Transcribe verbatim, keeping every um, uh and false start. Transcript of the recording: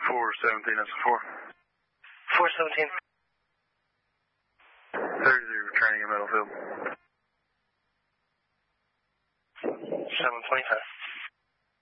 four seventeen, that's a four. four seventeen. thirty training in Middlefield. seven twenty-five.